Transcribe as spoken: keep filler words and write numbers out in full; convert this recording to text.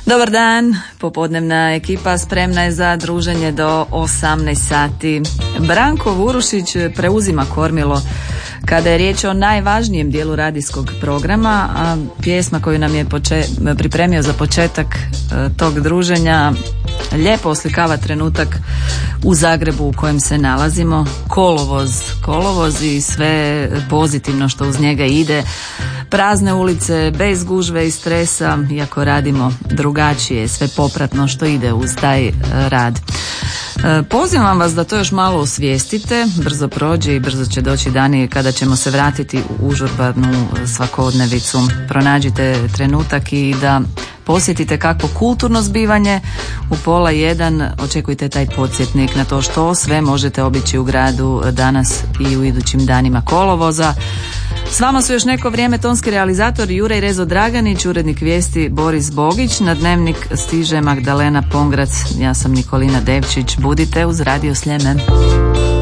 Dobar dan, popodnevna ekipa spremna je za druženje do osamnaest sati. Branko Vurušić preuzima kormilo kada je riječ o najvažnijem dijelu radijskog programa, a pjesma koju nam je poče- pripremio za početak e, tog druženja lijepo oslikava trenutak u Zagrebu u kojem se nalazimo. Kolovoz, kolovoz i sve pozitivno što uz njega ide. Prazne ulice, bez gužve i stresa, iako radimo drugačije, sve popratno što ide uz taj e, rad. E, pozivam vas da to još malo osvijestite, brzo prođe i brzo će doći dani kada ćemo se vratiti u užurbanu svakodnevicu. Pronađite trenutak i da posjetite kakvo kulturno zbivanje. U pola jedan očekujte taj podsjetnik na to što sve možete obići u gradu danas i u idućim danima kolovoza. S vama su još neko vrijeme tonski realizator Juraj Rezo Draganić, urednik vijesti Boris Bogić, na Dnevnik stiže Magdalena Pongrac, ja sam Nikolina Devčić. Budite uz Radio Sljeme.